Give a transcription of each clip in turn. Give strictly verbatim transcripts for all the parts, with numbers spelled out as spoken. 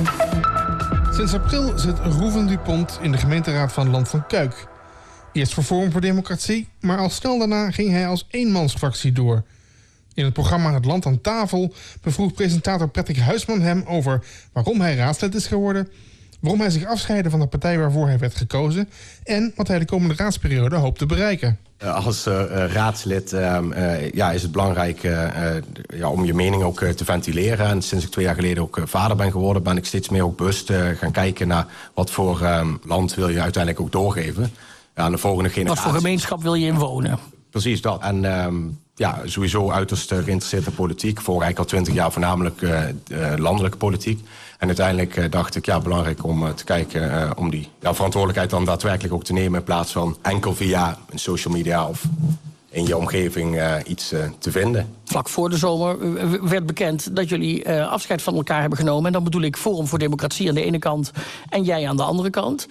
Sinds april zit Rouven Dupont in de gemeenteraad van Land van Kuik. Eerst voor Forum voor Democratie, maar al snel daarna ging hij als eenmansfractie door. In het programma Het Land aan tafel bevroeg presentator Patrick Huisman hem over waarom hij raadslid is geworden, waarom hij zich afscheidde van de partij waarvoor hij werd gekozen en wat hij de komende raadsperiode hoopt te bereiken. Als uh, raadslid uh, uh, ja, is het belangrijk uh, uh, ja, om je mening ook uh, te ventileren. En sinds ik twee jaar geleden ook uh, vader ben geworden, ben ik steeds meer ook bewust uh, gaan kijken naar wat voor uh, land wil je uiteindelijk ook doorgeven aan de volgende generatie. Wat voor gemeenschap wil je in wonen? Precies dat. En um, ja, sowieso uiterst uh, geïnteresseerd in politiek. Voor eigenlijk al twintig jaar voornamelijk uh, uh, landelijke politiek. En uiteindelijk uh, dacht ik, ja, belangrijk om uh, te kijken uh, om die ja, verantwoordelijkheid dan daadwerkelijk ook te nemen in plaats van enkel via een social media of in je omgeving uh, iets uh, te vinden. Vlak voor de zomer werd bekend dat jullie uh, afscheid van elkaar hebben genomen. En dan bedoel ik Forum voor Democratie aan de ene kant en jij aan de andere kant.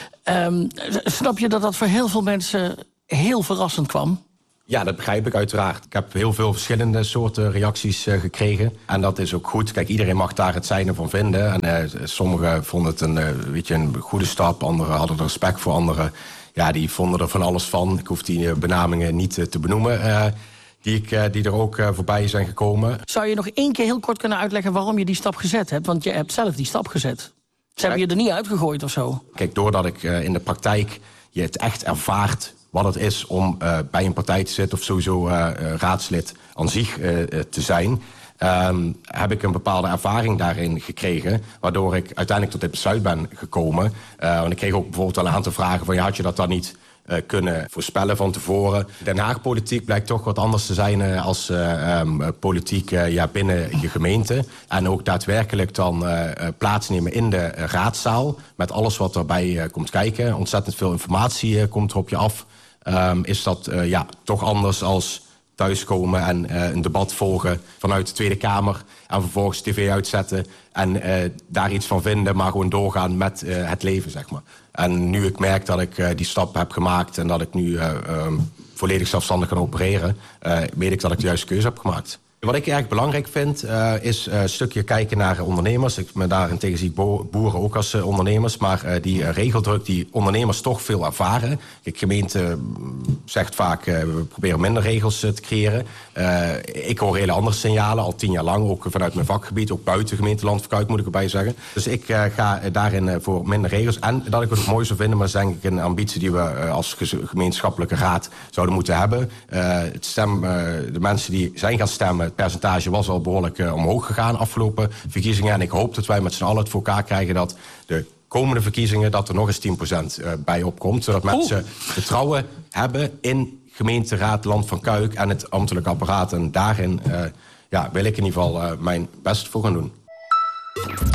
Um, snap je dat dat voor heel veel mensen heel verrassend kwam? Ja, dat begrijp ik uiteraard. Ik heb heel veel verschillende soorten reacties uh, gekregen. En dat is ook goed. Kijk, iedereen mag daar het zijne van vinden. En uh, sommigen vonden het een, uh, weet je, een goede stap. Anderen hadden er respect voor. Anderen ja, die vonden er van alles van. Ik hoef die uh, benamingen niet uh, te benoemen. Uh, die, ik, uh, die er ook uh, voorbij zijn gekomen. Zou je nog één keer heel kort kunnen uitleggen waarom je die stap gezet hebt? Want je hebt zelf die stap gezet. Ze hebben je er niet uitgegooid of zo? Kijk, doordat ik uh, in de praktijk je het echt ervaart wat het is om uh, bij een partij te zitten of sowieso uh, uh, raadslid aan zich uh, uh, te zijn, Um, heb ik een bepaalde ervaring daarin gekregen, waardoor ik uiteindelijk tot dit besluit ben gekomen. Uh, want ik kreeg ook bijvoorbeeld al een aantal vragen van, ja, had je dat dan niet uh, kunnen voorspellen van tevoren? Den Haag politiek blijkt toch wat anders te zijn uh, als uh, um, politiek uh, ja, binnen je gemeente. En ook daadwerkelijk dan uh, plaatsnemen in de uh, raadzaal met alles wat erbij uh, komt kijken. Ontzettend veel informatie uh, komt er op je af. Um, is dat uh, ja, toch anders als thuiskomen en uh, een debat volgen vanuit de Tweede Kamer en vervolgens tv uitzetten en uh, daar iets van vinden, maar gewoon doorgaan met uh, het leven, zeg maar. En nu ik merk dat ik uh, die stap heb gemaakt en dat ik nu uh, um, volledig zelfstandig kan opereren, uh, weet ik dat ik de juiste keuze heb gemaakt. Wat ik erg belangrijk vind, uh, is uh, een stukje kijken naar ondernemers. Ik me daarentegen zie bo- boeren ook als uh, ondernemers. Maar uh, die uh, regeldruk die ondernemers toch veel ervaren. De gemeente uh, zegt vaak, uh, we proberen minder regels uh, te creëren. Uh, ik hoor hele andere signalen, al tien jaar lang. Ook vanuit mijn vakgebied, ook buiten gemeente Land van Kuik moet ik erbij zeggen. Dus ik uh, ga uh, daarin uh, voor minder regels. En dat ik het ook mooi zou vinden, maar dat is denk ik een ambitie die we uh, als gemeenschappelijke raad zouden moeten hebben. Uh, het stem, uh, de mensen die zijn gaan stemmen, het percentage was al behoorlijk uh, omhoog gegaan afgelopen verkiezingen. En ik hoop dat wij met z'n allen het voor elkaar krijgen dat de komende verkiezingen dat er nog eens tien procent uh, bij opkomt. Zodat mensen vertrouwen hebben in gemeenteraad Land van Kuik en het ambtelijk apparaat. En daarin uh, ja, wil ik in ieder geval uh, mijn best voor gaan doen.